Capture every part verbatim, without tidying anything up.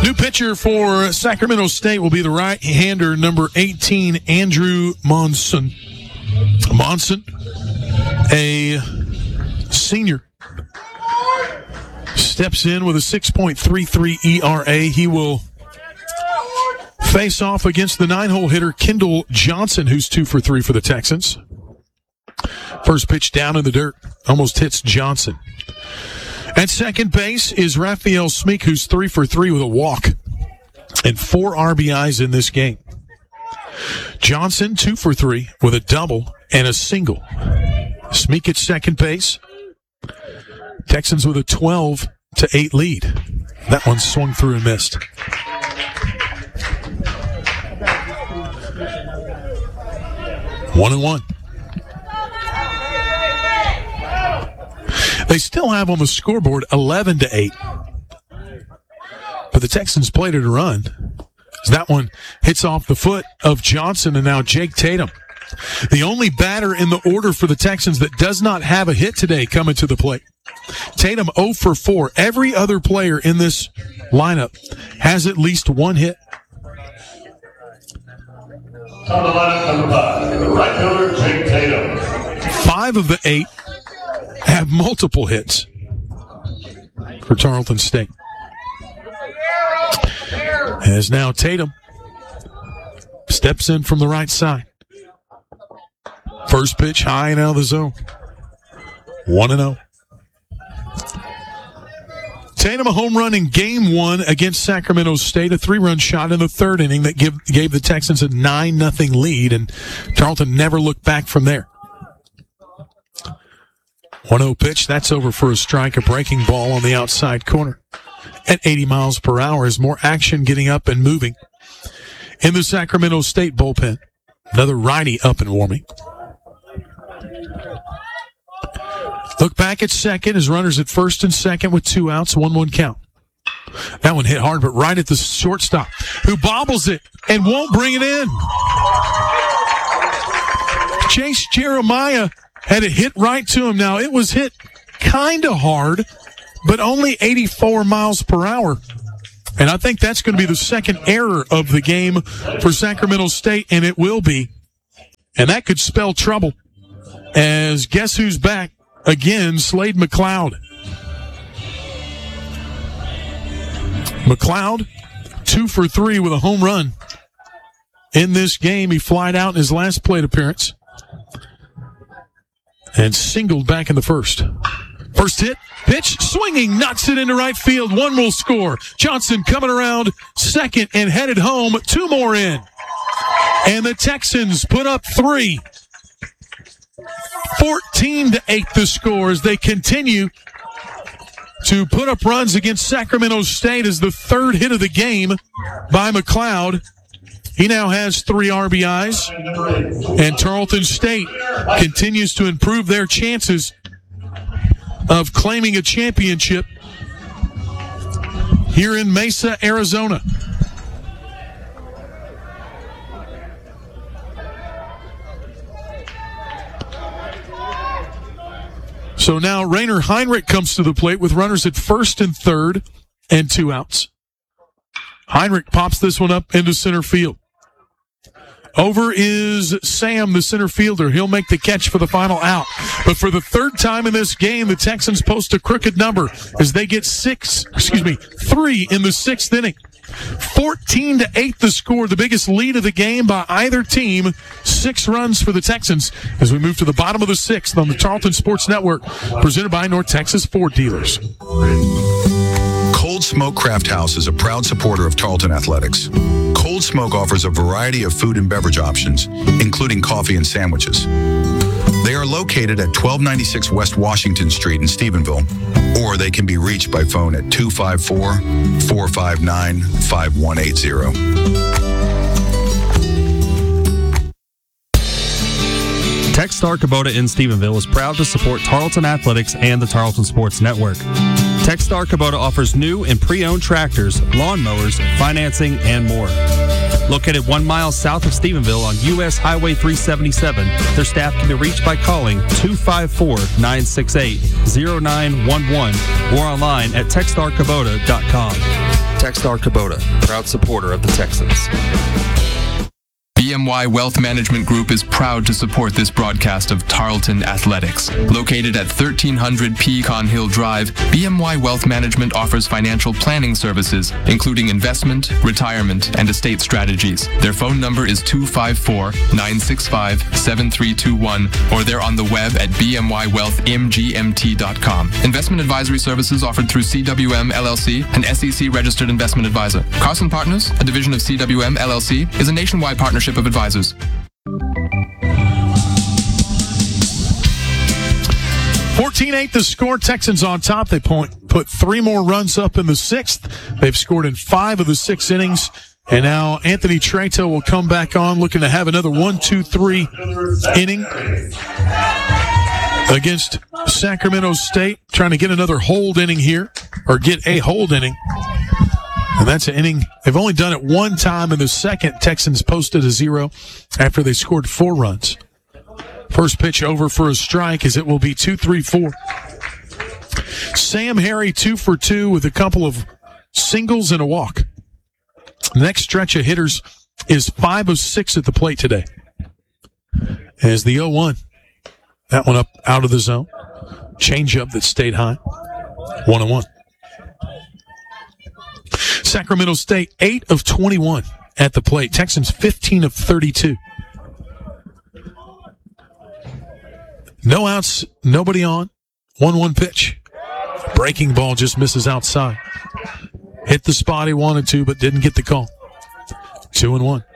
New pitcher for Sacramento State will be the right-hander, number eighteen, Andrew Monson. Monson, a senior, steps in with a six point three three E R A. He will face off against the nine-hole hitter, Kendall Johnson, who's two for three for the Texans. First pitch down in the dirt, almost hits Johnson. At second base is Raphael Smeek, who's three for three with a walk and four R B Is in this game. Johnson, two for three with a double and a single. Smeek at second base. Texans with a twelve to eight lead. That one swung through and missed. One and one. They still have on the scoreboard eleven to eight. But the Texans played it a run. That one hits off the foot of Johnson, and now Jake Tatum, the only batter in the order for the Texans that does not have a hit today, coming to the plate. Tatum zero for four. Every other player in this lineup has at least one hit. On the lineup, number five, right fielder Jake Tatum. Five of the eight have multiple hits for Tarleton State. As now Tatum steps in from the right side. First pitch high and out of the zone. one and oh. Tatum a home run in game one against Sacramento State, a three-run shot in the third inning that give, gave the Texans a nine nothing lead, and Tarleton never looked back from there. one oh pitch, that's over for a strike, a breaking ball on the outside corner. At eighty miles per hour is more action getting up and moving in the Sacramento State bullpen. Another righty up and warming. Look back at second as runners at first and second with two outs, one one count. That one hit hard, but right at the shortstop, who bobbles it and won't bring it in. Chase Jeremiah had it hit right to him. Now, it was hit kind of hard, but only eighty-four miles per hour. And I think that's going to be the second error of the game for Sacramento State, and it will be. And that could spell trouble, as guess who's back again? Slade McLeod. McLeod, two for three with a home run in this game. He flied out in his last plate appearance and singled back in the first. First hit, pitch, swinging, knocks it into right field. One will score. Johnson coming around second and headed home. Two more in. And the Texans put up three. fourteen to eight the score as they continue to put up runs against Sacramento State as the third hit of the game by McLeod. He now has three R B Is, and Tarleton State continues to improve their chances of claiming a championship here in Mesa, Arizona. So now Rainer Heinrich comes to the plate with runners at first and third and two outs. Heinrich pops this one up into center field. Over is Sam, the center fielder. He'll make the catch for the final out. But for the third time in this game, the Texans post a crooked number as they get six, excuse me, three in the sixth inning. fourteen to eight the score, the biggest lead of the game by either team. Six runs for the Texans as we move to the bottom of the sixth on the Tarleton Sports Network, presented by North Texas Ford Dealers. Cold Smoke Craft House is a proud supporter of Tarleton Athletics. Cold Smoke offers a variety of food and beverage options, including coffee and sandwiches. They are located at twelve ninety-six West Washington Street in Stephenville, or they can be reached by phone at two five four, four five nine, five one eight zero. Techstar Kubota in Stephenville is proud to support Tarleton Athletics and the Tarleton Sports Network. Techstar Kubota offers new and pre-owned tractors, lawnmowers, financing, and more. Located one mile south of Stephenville on U S Highway three seventy-seven, their staff can be reached by calling two five four, nine six eight, zero nine one one or online at techstar kubota dot com. Techstar Kubota, proud supporter of the Texans. B M Y Wealth Management Group is proud to support this broadcast of Tarleton Athletics. Located at thirteen hundred Pecan Hill Drive, B M Y Wealth Management offers financial planning services, including investment, retirement, and estate strategies. Their phone number is two five four, nine six five, seven three two one, or they're on the web at b m y wealth m g m t dot com. Investment advisory services offered through C W M L L C, an S E C-registered investment advisor. Carson Partners, a division of C W M L L C, is a nationwide partnership of advisors. fourteen eight the score. Texans on top. They point, put three more runs up in the sixth. They've scored in five of the six innings. And now Anthony Treto will come back on, looking to have another one two three inning against Sacramento State, trying to get another hold inning here, or get a hold inning. And that's an inning. They've only done it one time in the second. Texans posted a zero after they scored four runs. First pitch over for a strike, as it will be two three four. Sam Harry two for two with a couple of singles and a walk. Next stretch of hitters is five of six at the plate today. As the oh one. That one up out of the zone. Changeup that stayed high. one and one. Sacramento State, eight of twenty-one at the plate. Texans, fifteen of thirty-two. No outs, nobody on. one one pitch. Breaking ball just misses outside. Hit the spot he wanted to, but didn't get the call. two and one.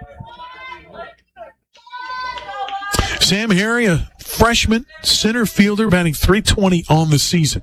Sam Harry, a freshman center fielder, batting three twenty on the season.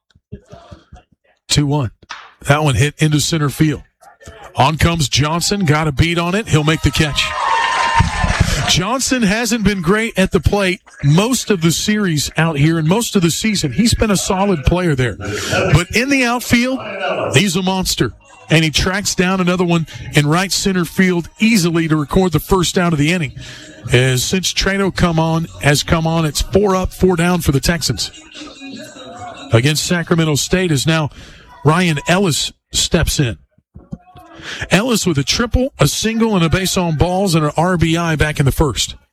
two one. That one hit into center field. On comes Johnson. Got a beat on it. He'll make the catch. Johnson hasn't been great at the plate most of the series out here and most of the season. He's been a solid player there. But in the outfield, he's a monster. And he tracks down another one in right center field easily to record the first out of the inning. As since Treto come on, has come on, it's four up, four down for the Texans. Against Sacramento State is now Ryan Ellis steps in. Ellis with a triple, a single, and a base on balls and an R B I back in the first.